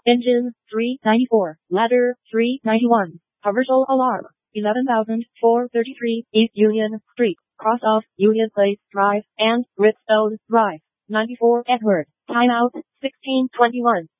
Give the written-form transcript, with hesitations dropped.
Engine 394. Ladder 391. Commercial alarm 11,433 East Union Street, cross of Union Place Drive and Gridstone Drive. 94 Edward. Timeout 16:21.